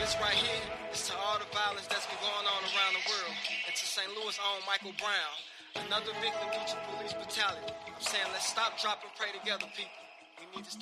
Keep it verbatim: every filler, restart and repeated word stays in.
This right here is to all the violence that's been going on around the world, and to Saint Louis' own Michael Brown, another victim due to police brutality. I'm saying let's stop, drop, and pray together, people. We need to stay